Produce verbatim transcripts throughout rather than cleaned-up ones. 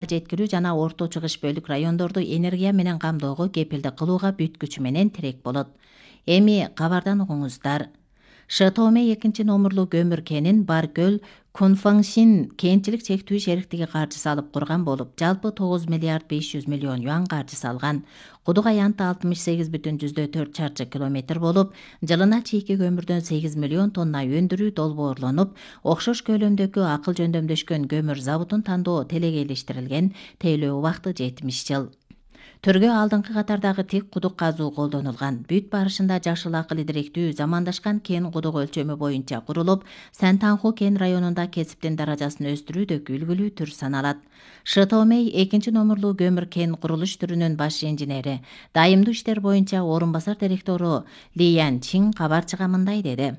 жеткирүү жана орто чыгыш бөлүк райондорду энергия менен камдоого кепилдик кылууга бүткүчү менен тирек болот. Эми кабардан угуңуздар. Шытоомей экинчи номурлуу көмүр кенин Баркөл Кунфаңшин кенчилик чектүү шериктиги каржы салып курган болуп, жалпы тогуз миллиард беш жүз миллион юан каржы салган. Кудук аянты алтымыш сегиз бүтүн жүздөн төрт чарчы километр болуп, жылына чийки көмүрдөн сегиз миллион тонна өндүрүү долбоорлонуп, окшош көлөмдөгү акыл жөндөмдөшкөн көмүр заводун тандоо телегейлештирилген. Тейлөө убакыты жетимиш жыл. Төргө алдыңкы катардагы тик кудук казуу колдонулган. Бүт барышында жашыл акыл идиректүү замандашкан кен кудук өлчөмү боюнча курулуп, Сантанху кен районунда кесиптин даражасын өстүрүүдөгү үлгүлүү түр саналат. Шытоомей экинчи номурлуу көмүр кен курулуш түрүнүн баш инженери, дайымдуу иштер боюнча орун басар директору Ли Ян Чин кабарчыга мындай деди.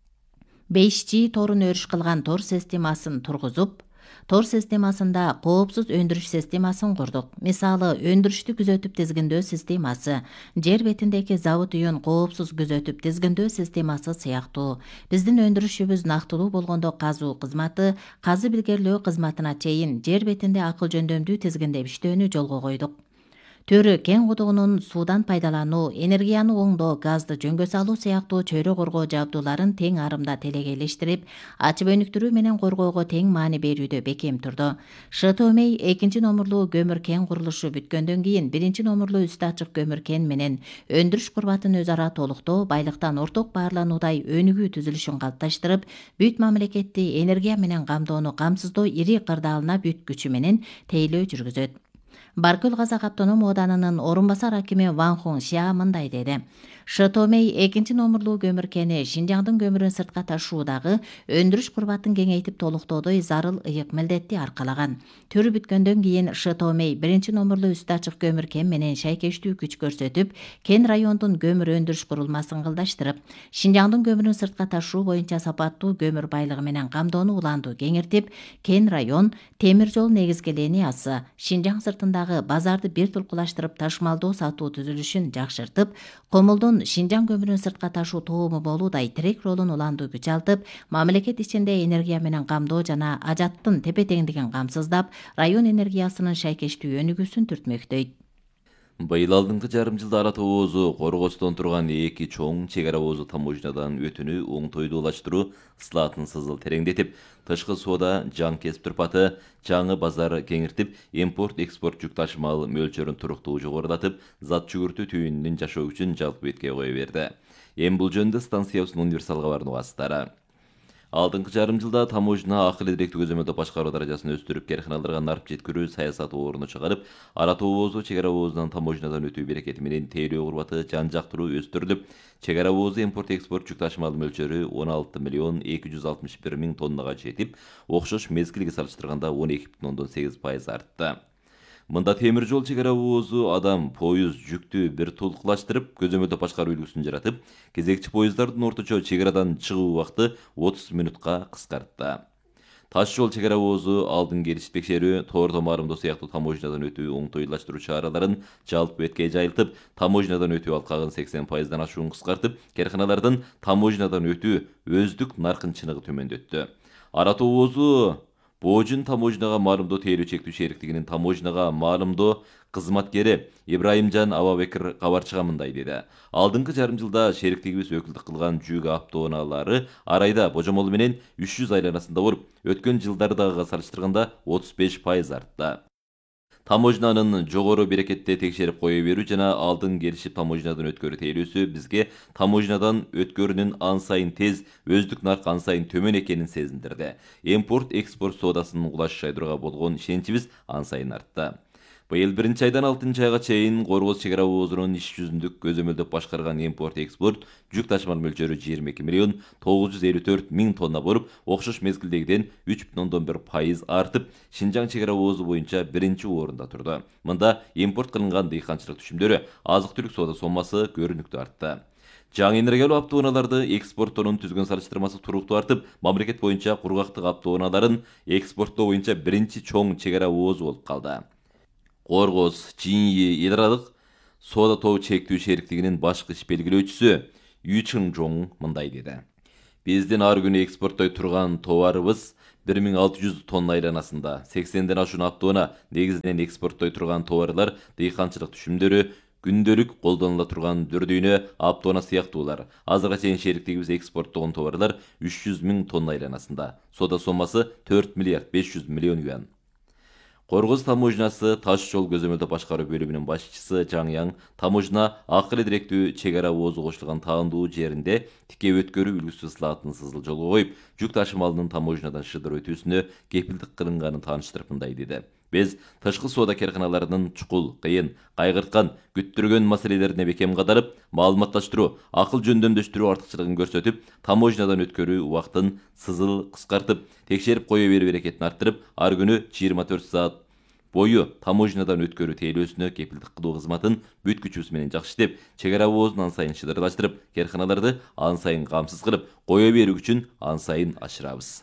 беш жи торун өрүш кылган тор системасын тургузуп, тор системасында коопсуз өндүрүш системасын курдук. Мисалы, өндүрүштү күзөтүп тизгиндөө системасы, жер бетиндеги завод үйүн коопсуз күзөтүп тизгиндөө системасы сыяктуу. Биздин өндүрүшүбүз нактылуу болгондо казуу кызматы, казы билгерлөө кызматына чейин жер бетинде акыл жөндөмдүү тизгиндеп иштөөнү жолго койдук. Төрү кен кудугунун суудан пайдалануу, энергияны оңдоо, газды жөнгө салуу сыяктуу чөйрө коргоо жабдууларын тең арымда телегейлештирип, ачып өнүктүрүү менен коргоого тең маани берүүдө бекем турду. Шытоомей экинчи номурлуу көмүр кен курулушу бүткөндөн кийин биринчи номурлуу үстү ачык көмүр кен менен өндүрүш курбатын өз ара толуктоо, байлыктан орток баарлануудай өнүгүү түзүлүшүн калыпташтырып, бүт мамлекетти энергия менен камдоону камсыздоо ири кырдаалына бүт күчү менен тейлөө жүргүзөт. Баркөл Казак автоном ооданынын орун басар акими Ван Хун Шиа мындай деди. Шытоомей экинчи номурлуу көмүр кени Шинжаңдын көмүрүн сыртка ташуудагы өндүрүш курбатын кеңейтип толуктоодой зарыл ыйык милдетти аркалаган. Төрү бүткөндөн кийин Шытоомей биринчи номурлуу үстү ачык көмүр кен менен шайкештүү күч көрсөтүп, кен райондун көмүр өндүрүш курулмасын кылдаштырып, Шинжаңдын көмүрүн сыртка ташуу боюнча сапаттуу көмүр байлыгы менен камдоону уланду кеңиртип, кен район темир жол негизги линиясы Шинжаң сыртындагы базарды бир тулкулаштырып ташмалдоо сатуу түзүлүшүн жакшыртып, комулдун Шинжаң көмүрүн сыртка ташуу тоому болуудай тирек ролун уланду күч алтып, мамлекет ичинде энергия менен камдоо жана ажаттын тепе-теңдигин камсыздап, район энергиясынын шайкештүү өнүгүүсүн түртмөктөйт. Быйыл алдыңкы жарым жылда ара тоозу коргостон турган эки чоң чек ара оозу таможнядан өтүүнү оңтойдуулаштыруу ысылатын сызыл тереңдетип, тышкы соода жаң кесип турпаты, жаңы базар кеңиртип, импорт-экспорт жүк ташымал мөлчөрүн туруктуу жогорулатып, зат жүгүртүү түйүнүнүн жашоо күчүн жалпы бетке кое берди. Эми бул жөнүндө станциябыздын универсал кабарынын убастары. Алдыңкы жарым жылда таможня акыл идиректүү көзөмөлдөө башкаруу даражасын өстүрүп, керканаларга нарып жеткирүү саясаты орунду чыгарып, ара тоозу чек ара оозунан таможнядан өтүү берекети менен тейлөө курбаты жан жактыруу өстүрүлүп, чек ара оозу импорт-экспорт жүк ташымал мөлчөрү он алты миллион эки жүз алтымыш бир миң тоннага жетип, окшош мезгилге салыштырганда он эки бүтүн ондон сегиз пайыз артты. Мында темир жол чек ара оозу адам, поезд, жүктү бир тулкулаштырып, көзөмөлдөө башкаруу үлгүсүн жаратып, кезекчи поезддардын орточо чек арадан чыгуу убакыты отуз мүнөткө кыскартты. Таш жол чек ара оозу алдын келиш текшерүү, тоор томарымдоо сыяктуу таможнядан өтүү оңтойлаштыруу чараларын жалпы бетке жайылтып, таможнядан өтүү алкагын сексен пайыздан ашуун кыскартып, керканалардын таможнядан өтүү өздүк наркын чыныгы төмөндөттү. Ара тоозу Боожун таможняга маалымдоо тейлөө чектүү шериктигинин таможняга маалымдоо кызматкери Ибраимжан Абабекир кабарчыга мындай деди. Алдыңкы жарым жылда шериктигибиз өкүлдүк кылган жүк автоунаалары арайда божомолу менен үч жүз айланасында болуп, өткөн жылдардагыга салыштырганда отуз беш пайыз артты. Таможнанын жогору берекетте текшерип кое берүү жана алдын келишип таможнядан өткөрүү тейлөөсү бизге таможнядан өткөрүүнүн ан сайын тез, өздүк нарк ан сайын төмөн экенин сезиндирди. Импорт-экспорт соодасынын улашыш айдырууга болгон ишеничибиз ан сайын артты. Быйыл биринчи айдан алтынчы айга чейин Коргоз чек ара оозунун иш жүзүндүк көзөмөлдөп башкарган импорт-экспорт жүк ташымал мөлчөрү жыйырма эки миллион тогуз жүз элүү төрт миң тонна болуп, окшош мезгилдегиден үч бүтүн ондон бир пайыз артып, Шинжаң чек ара оозу боюнча биринчи орунда турду. Мында импорт кылынган дыйканчылык түшүмдөрү, азык-түлүк соода соммасы көрүнүктүү артты. Жаңы энергиялуу автоунааларды экспорттоонун түзгөн салыштырмасы туруктуу артып, мамлекет боюнча кургактык автоунааларын экспорттоо боюнча биринчи чоң чек ара оозу болуп калды. Коргоз, Чиньи, эл аралык соода тобу чектүү шериктигинин башкы иш белгилөөчүсү Ю Чын Жоң мындай деди. Биздин ар күнү экспорттой турган товарыбыз бир миң алты жүз тонна айланасында сексенден ашуун автоунаа негизинен экспорттой турган товарлар, дыйканчылык түшүмдөрү, күндөлүк колдонула турган дүрдүйнө, автоунаа сыяктуулар. Азырга чейин шериктигибиз экспорттогон товарлар үч жүз миң тонна айланасында. Соода соммасы төрт миллиард беш жүз миллион юан. Коргоз таможнясы таш жол көзөмөлдөө башкаруу бөлүмүнүн башчысы Жаң Яң таможня акылы директүү чек ара оозу кошулган таандуу жеринде тике өткөрүү үлгүсү слатын сызыл жолго коюп, жүк ташымалынын таможнядан шыдыр өтүүсүнө кепилдик кылынганын тааныштырып мындай деди. Биз тышкы соода керканаларынын чукул, кыйын, кайгырткан, күттүргөн маселелерине бекем кадарып, маалыматташтыруу, акыл жөндөмдөштүрүү артыкчылыгын көрсөтүп, таможнядан өткөрүү убактын сызыл кыскартып, текшерип кое берүү берекетин арттырып, ар күнү жыйырма төрт саат бою таможнядан өткөрүү тейлөөсүнө кепилдик кылуу кызматын бүткүчүбүз менен жакшы иштеп, чек ара оозун ан сайын шыдырдаштырып, керканаларды ан сайын камсыз кылып, кое берүү үчүн ан сайын ашырабыз.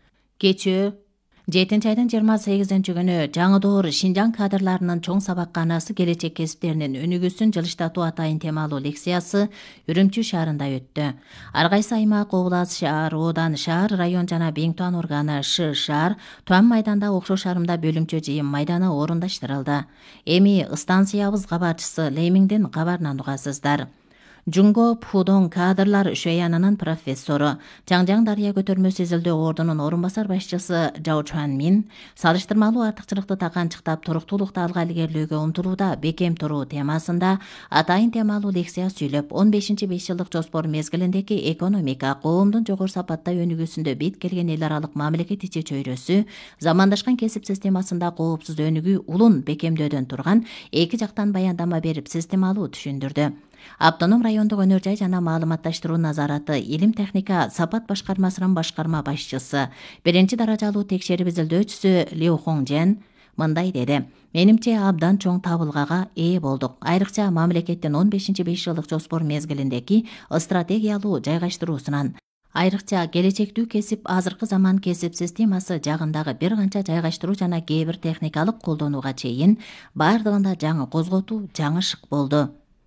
Кечээ жетинчи айдын жыйырма сегизинчи күнү жаңы доор Шинжаң кадрларынын чоң сабакканасы келечек кесиптеринин өнүгүүсүн жылыштатуу атайын темалуу лекциясы Үрүмчү шаарында өттү. Ар кайсы аймак, област, шаар, оодан, шаар, район жана Беңтуан органы Ш шаар, Туан майданда окшош шаарында бөлүмчө жыйын майданы орундаштырылды. Эми станциябыз кабарчысы Леймиңдин кабарынан угасыздар. Жунго Пхудон кадрлар шөянынын профессору, Жаңжаң Дарыя көтөрмөсү изилдөө ордунун орун басар башчысы Жао Чуан Мин салыштырмалуу артыкчылыкты таканчыктап туруктуулукту алга илгерилөөгө умтулууда бекем туруу темасында атайын темалуу лекция сүйлөп, он бешинчи беш жылдык жоспор мезгилиндеги экономика, коомдун жогору сапаттай өнүгүүсүндө бет келген эл аралык мамлекет ичи чөйрөсү, замандашкан кесип системасында коопсуз өнүгүү улун бекемдөөдөн турган эки жактан баяндама берип системалуу түшүндүрдү. Автоном райондук өнөр жай жана маалыматташтыруу назараты илим техника сапат башкармасынын башкарма башчысы, биринчи даражалуу текшерип изилдөөчүсү Лиу Хоңжен мындай деди. Менимче абдан чоң табылгага ээ болдук. Айрыкча мамлекеттин он бешинчи беш жылдык жоспор мезгилиндеги стратегиялуу жайгаштыруусунан, айрыкча келечектүү кесип азыркы заман кесип системасы жагындагы бир канча жайгаштыруу жана кээ бир техникалык колдонууга чейин бардыгында жаңы козготуу, жаңы шык болду.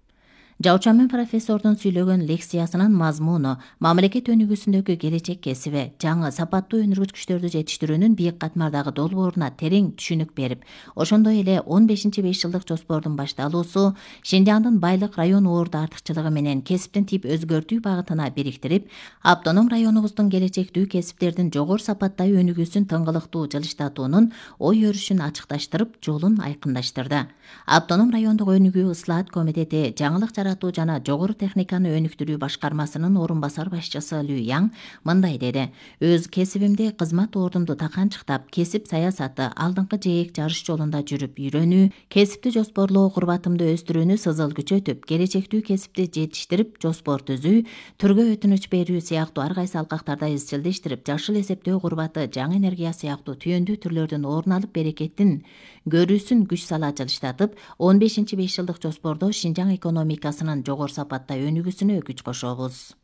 Жаучамын профессордун сүйлөгөн лекциясынын мазмуну мамлекет өнүгүүсүндөгү келечек кесиби, жаңы сапаттуу өнөргүчтөрдү жетиштирүүнүн бийик катмардагы долбооруна терең түшүнүк берип, ошондой эле он бешинчи беш жылдык жоспордун башталуусу Шинжаңдын байлык район оорду артыкчылыгы менен кесиптин тип өзгөртүү багытына бириктирип, автоном районубуздун келечектүү кесиптердин жогору сапаттай өнүгүүсүн тыңгылыктуу жылыштатуунун ой өрүшүн ачыкташтырып, жолун айкындаштырды. Автоном райондук өнүгүү ыслаат комитети жаңылык жаратуу жана жогору техниканы өнүктүрүү башкармасынын орун басар башчысы Лю Яң мындай деди. Өз кесибимди, кызмат ордумду таканчыктап, кесип саясаты, алдыңкы жээк жарыш жолунда жүрүп үйрөнүү, кесипти жоспорлоо курбатымды өстүрүүнү сызыл күчөтүп, келечектүү кесипти жетиштирип, жоспор түзүү, түргө өтүнүч берүү сыяктуу ар кайсы алкактарда изчилдештирип, жашыл эсептөө курбаты, жаңы энергия сыяктуу түйөндүү түрлөрдүн орун алып берекеттин көрүүсүн күч сала жылыштатып, он бешинчи беш жылдык жоспордо Шинжаң экономикасынын жогору сапаттай өнүгүүсүнө күч кошобуз.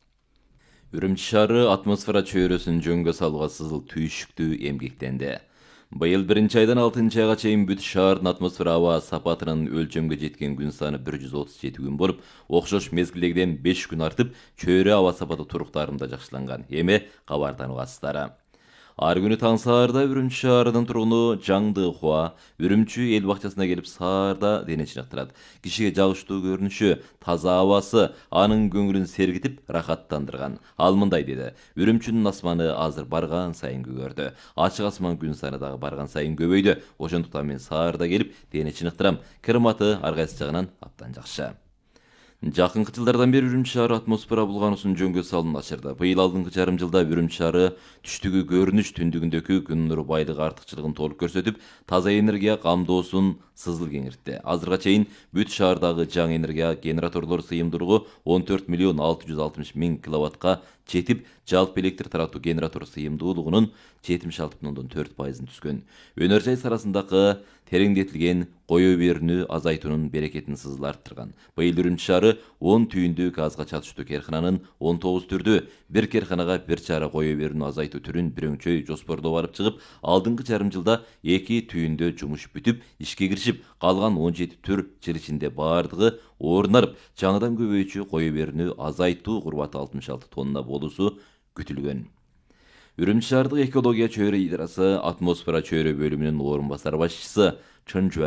Үрүмчү шаары атмосфера чөйрөсүн жөнгө салууга сызыл түйшүктүү эмгектенди. Быйыл биринчи айдан алтынчы айга чейин бүт шаардын атмосфера аба сапатынын өлчөмгө жеткен күн саны бир жүз отуз жети күн болуп, окшош мезгилдегиден беш күн артып, чөйрө аба сапаты туруктарында жакшыланган. Эми кабардан угасыздар. Ар күнү таң саарда Үрүмчү шаарынын тургуну Жаңды Хуа Үрүмчү эл бакчасына келип саарда дене чыныктырат. Кишиге жагыштуу көрүнүшү, таза абасы анын көңүлүн сергитип, рахаттандырган. Ал мындай деди: Үрүмчүнүн асманы азыр барган сайын көгөрдү. Ачык асман күн саны дагы барган сайын көбөйдү. Ошондуктан мен саарда келип дене чыныктырам. Климаты ар кайсы жагынан абдан жакшы. Жакынкы жылдардан бери Үрүмчү шаары атмосфера булгануусунун жөнгө салуун ачырды. Быйыл алдыңкы жарым жылда Үрүмчү шаары түштүгү көрүнүш, түндүгүндөгү күн нуру байлыгы артыкчылыгын толук көрсөтүп, таза энергия камдоосун сызыл кеңиртти. Азырга чейин бүт шаардагы жаңы энергия генераторлор сыйымдуулугу он төрт миллион алты жүз алтымыш миң киловаттка жетип, жалпы электр таратуу генератор сыйымдуулугунун жетимиш алты бүтүн ондон төрт пайызын түзгөн. Өнөр жай сарасындагы тереңдетилген кое берүүнү азайтуунун берекетин сызыл арттырган. Быйыл Үрүмчү шаары он түйүндүү газга чатыштуу керкананын он тогуз түрдүү, бир керканага бир чара кое берүүнү азайтуу түрүн бирөңчөй жоспордоп алып чыгып, алдыңкы жарым жылда эки түйүндө жумуш бүтүп, ишке киришип, калган он жети түр жыл ичинде бардыгы орунарып, жаңыдан көбөйчү кое берүүнү азайтуу курбаты алтымыш алты тонна болуусу күтүлгөн. Үрümчи шаардык экология чөйрө идарасы атмосфера чөйрө бөлүмүнүн орун басар башчысы Чын